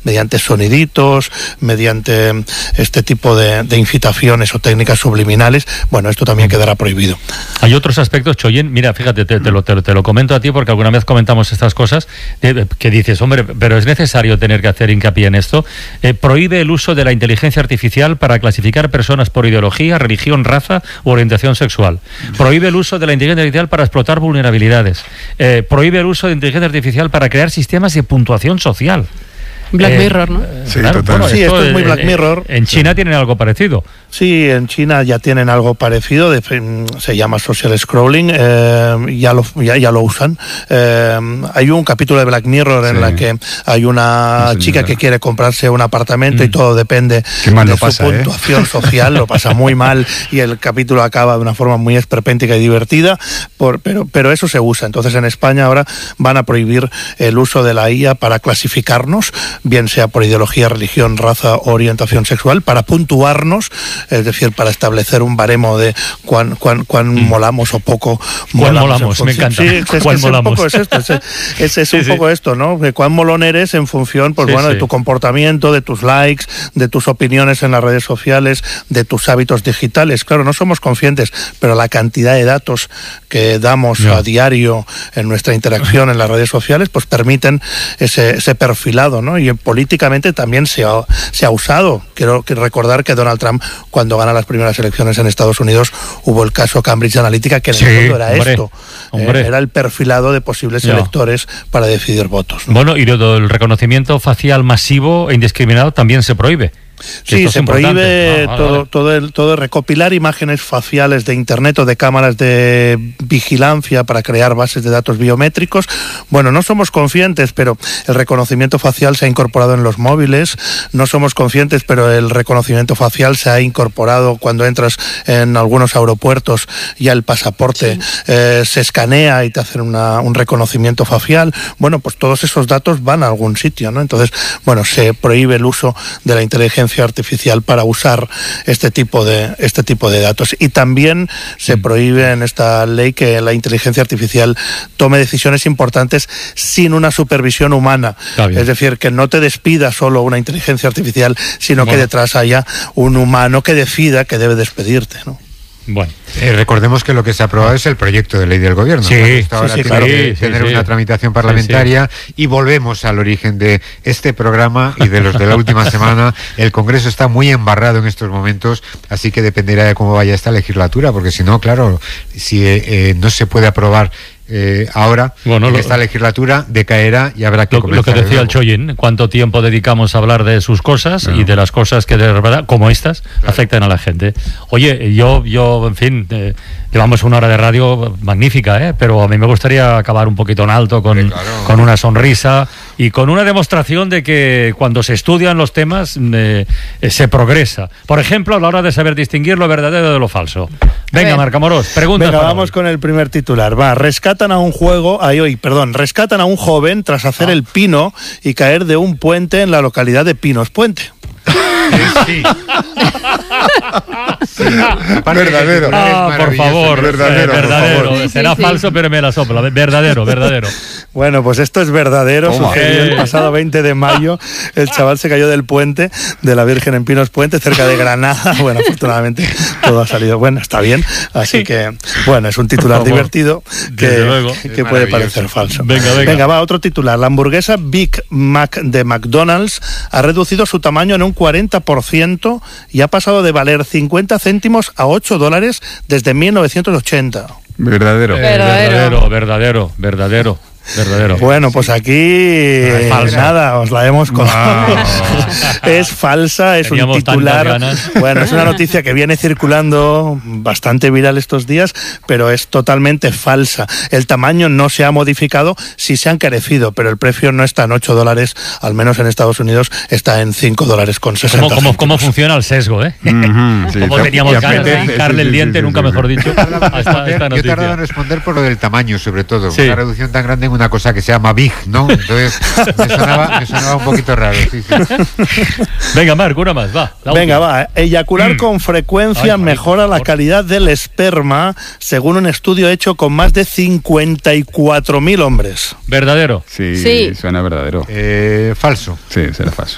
mediante soniditos, mediante este tipo de incitaciones o técnicas subliminales. Bueno, esto también quedará prohibido. Hay otros aspectos, Choyen, mira, fíjate, te lo comento a ti porque alguna vez comentamos estas cosas, que dices, hombre, pero es necesario tener que hacer hincapié en esto. Prohíbe el uso de la inteligencia artificial para clasificar personas por ideología, religión, raza u orientación sexual. Prohíbe el uso de la inteligencia artificial para explotar vulnerabilidades. Prohíbe el uso de inteligencia artificial para crear sistemas de puntuación social. Black Mirror, ¿no? Sí, claro, bueno, sí, esto es muy Black Mirror. En China tienen algo parecido. Sí, en China ya tienen algo parecido, se llama social scrolling, ya lo usan. Hay un capítulo de Black Mirror en la que hay una chica que quiere comprarse un apartamento y todo depende de su puntuación social, lo pasa muy mal y el capítulo acaba de una forma muy esperpéntica y divertida, pero eso se usa. Entonces en España ahora van a prohibir el uso de la IA para clasificarnos, bien sea por ideología, religión, raza o orientación sexual, para puntuarnos, es decir, para establecer un baremo de cuán molamos o poco molamos. Me encanta. Sí, un poco es esto, es un poco esto, ¿no? De cuán molón eres en función, pues de tu comportamiento, de tus likes, de tus opiniones en las redes sociales, de tus hábitos digitales. Claro, no somos conscientes, pero la cantidad de datos que damos a diario en nuestra interacción en las redes sociales, pues permiten ese perfilado, ¿no? Y políticamente también se ha usado. Quiero recordar que Donald Trump, cuando gana las primeras elecciones en Estados Unidos, hubo el caso Cambridge Analytica, que en el fondo era esto. Era el perfilado de posibles electores para decidir votos, ¿no? Bueno, y el reconocimiento facial masivo e indiscriminado también se prohíbe. Sí, se prohíbe todo recopilar imágenes faciales de internet o de cámaras de vigilancia para crear bases de datos biométricos. Bueno, no somos conscientes, pero el reconocimiento facial se ha incorporado en los móviles. No somos conscientes, pero el reconocimiento facial se ha incorporado cuando entras en algunos aeropuertos. Ya el pasaporte se escanea y te hacen un reconocimiento facial. Bueno, pues todos esos datos van a algún sitio, ¿no? Entonces, bueno, se prohíbe el uso de la inteligencia artificial para usar este tipo de datos, y también se prohíbe en esta ley que la inteligencia artificial tome decisiones importantes sin una supervisión humana, es decir, que no te despida solo una inteligencia artificial, sino que detrás haya un humano que decida que debe despedirte, ¿no? Bueno, recordemos que lo que se ha aprobado es el proyecto de ley del gobierno. Ahora tiene que tener una tramitación parlamentaria y volvemos al origen de este programa y de los de la última semana. El Congreso está muy embarrado en estos momentos, así que dependerá de cómo vaya esta legislatura, porque si no, claro, si no se puede aprobar ahora, en esta legislatura decaerá y habrá que comenzar. Lo que decía el Choyen, cuánto tiempo dedicamos a hablar de sus cosas y de las cosas que de verdad, como estas, afectan a la gente. Oye, yo en fin, llevamos una hora de radio magnífica, pero a mí me gustaría acabar un poquito en alto con una sonrisa y con una demostración de que cuando se estudian los temas se progresa. Por ejemplo, a la hora de saber distinguir lo verdadero de lo falso. Venga, Marc Amorós, pregunta. Venga, vamos con el primer titular. Rescatan a un joven tras hacer el pino y caer de un puente en la localidad de Pinos Puente. Sí. Verdadero. Por favor, verdadero. Será falso, pero me la sopla. Verdadero. Bueno, pues esto es verdadero. Sucedió el pasado 20 de mayo. El chaval se cayó del puente de la Virgen en Pinos Puente, cerca de Granada. Bueno, afortunadamente todo ha salido bueno, está bien. Así que, bueno, es un titular divertido que puede parecer falso. Venga, va, otro titular. La hamburguesa Big Mac de McDonald's ha reducido su tamaño en un 40% y ha pasado de valer 50 céntimos a $8 desde 1980. Verdadero. Bueno, pues aquí nada, os la hemos contado. Es falsa, es un titular. Bueno, es una noticia que viene circulando bastante viral estos días, pero es totalmente falsa. El tamaño no se ha modificado, sí se ha encarecido, pero el precio no está en $8, al menos en Estados Unidos está en $5.60. ¿Cómo funciona el sesgo, Como teníamos ganas de hincarle el diente, nunca mejor dicho. Yo he tardado en responder por lo del tamaño, sobre todo. Una reducción tan grande en una cosa que se llama Big, ¿no? Entonces me sonaba un poquito raro. Sí. Venga, Marc, una más, va. Venga, va. Eyacular con frecuencia mejora la calidad del esperma, según un estudio hecho con más de 54.000 hombres. ¿Verdadero? Sí, suena verdadero. Falso. Sí, será falso.